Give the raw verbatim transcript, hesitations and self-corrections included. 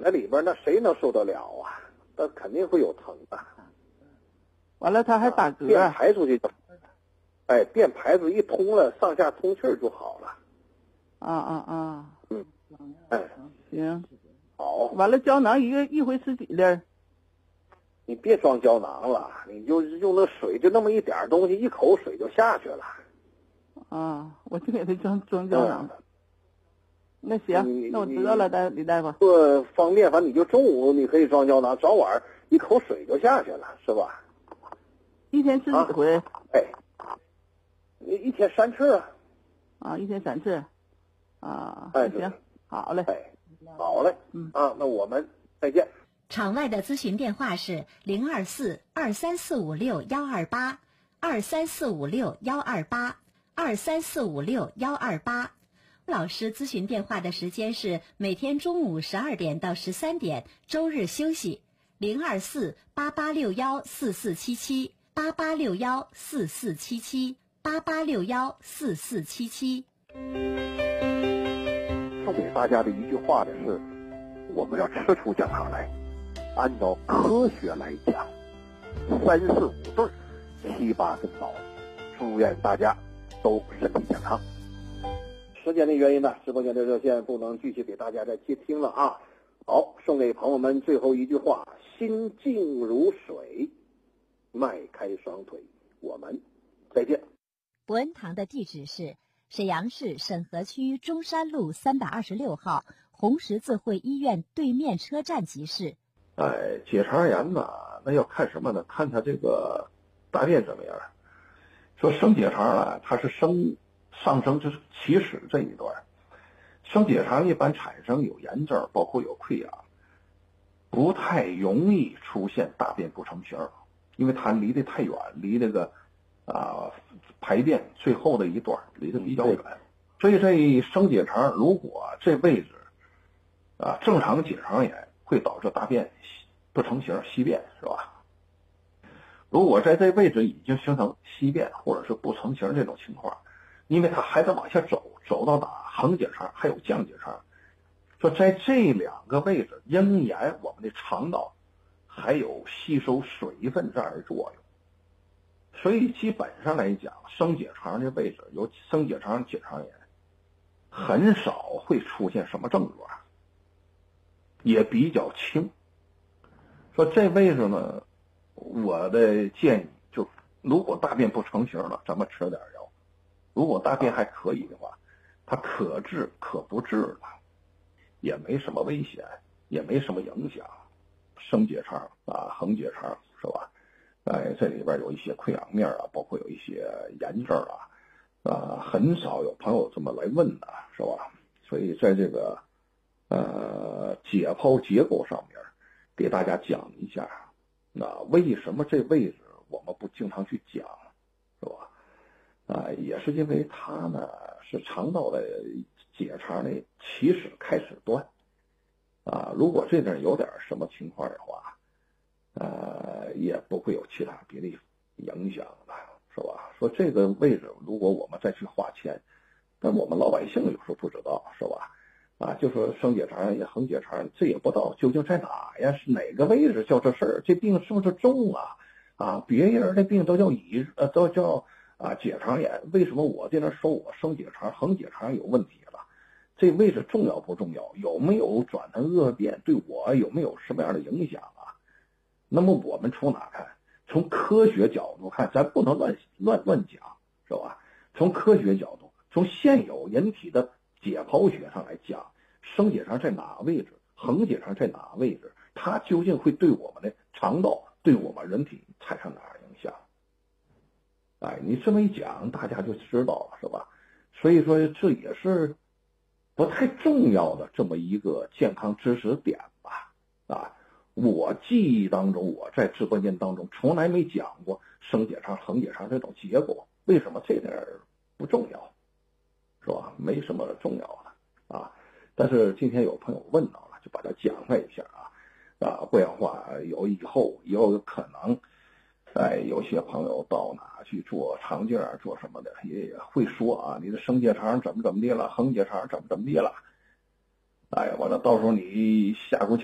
在里边，那谁能受得了啊？那肯定会有疼的。 完了，他还打嗝， 便排出去就，哎，便排出一通了，上下通气儿就好了。 啊啊啊！ 嗯，哎， 行， 好。 完了，胶囊一个一回吃几粒儿？ 你别装胶囊了，你就用那水，就那么一点东西，一口水就下去了。 啊，我就给他装装胶囊。 嗯、 那行，那我知道了，大李大夫。 这方便，反正你就中午你可以装胶囊，早晚一口水就下去了，是吧？ 一天吃几回？ 啊、哎，你一天三次啊。 啊，一天三次。啊， 哎， 行，好嘞。 哎，好嘞。 嗯啊，那我们再见。 场外的咨询电话是零二四二三四五六幺二八二三四五六幺二八二三四五六幺二八。老师咨询电话的时间是每天中午十二点到十三点，周日休息。零二四八八六幺四四七七八八六幺四四七七八八六幺四四七七。 送给大家的一句话呢是：我们要吃出健康来。按照科学来讲，三四五对七八分饱。祝愿大家都身体健康。时间的原因呢，直播间的热线不能继续给大家再接听了啊。好，送给朋友们最后一句话：心静如水，迈开双腿。我们再见。 伯恩堂的地址是沈阳市沈河区中山路三百二十六号红十字会医院对面车站集市。 哎，结肠炎呢，那要看什么呢？看他这个大便怎么样。说升结肠啊，它是升上升就是起始这一段。升结肠一般产生有炎症，包括有溃疡，不太容易出现大便不成形，因为它离得太远，离那个啊排便最后的一段离得比较远。所以这升结肠如果这位置啊正常结肠炎，会导致大便不成形稀便，是吧？如果在这位置已经形成稀便或者是不成形这种情况，因为它还得往下走，走到哪横结肠还有降结肠，说在这两个位置仍然我们的肠道还有吸收水分这样的作用，所以基本上来讲，升结肠的位置有升结肠结肠炎很少会出现什么症状，也比较轻。说这位置呢，我的建议就如果大便不成形了，咱们吃点药；如果大便还可以的话，它可治可不治了，也没什么危险，也没什么影响。升结肠啊，横结肠是吧？哎，这里边有一些溃疡面啊，包括有一些炎症啊，啊，很少有朋友这么来问的，是吧？所以在这个呃解剖结构上面，给大家讲一下，那为什么这位置我们不经常去讲，是吧？啊，也是因为它呢是肠道的结肠的起始开始段，啊，如果这点有点什么情况的话，呃，也不会有其他别的影响的，是吧？说这个位置如果我们再去花钱，但我们老百姓有时候不知道，是吧？啊，就说升结肠也横结肠，这也不知道究竟在哪呀？是哪个位置叫这事儿？这病是不是重啊？啊，别人的病都叫乙呃都叫啊结肠炎，为什么我这边说我升结肠横结肠有问题了？这位置重要不重要？有没有转成恶变？对我有没有什么样的影响啊？那么我们从哪看？从科学角度看，咱不能乱乱乱讲，是吧？从科学角度，从现有人体的解剖学上来讲，升结肠在哪位置，横结肠在哪位置，它究竟会对我们的肠道、对我们人体产生哪样影响？哎，你这么一讲，大家就知道了，是吧？所以说，这也是不太重要的这么一个健康知识点吧？啊，我记忆当中，我在直播间当中从来没讲过升结肠、横结肠这种结果，为什么这点不重要？是吧？没什么重要的啊。但是今天有朋友问到了，就把它讲了一下啊啊，不然的话有以后以后有可能，哎，有些朋友到哪去做肠镜啊，做什么的也会说啊，你的升结肠怎么怎么地了，横结肠怎么怎么地了，哎，完了到时候你下过去。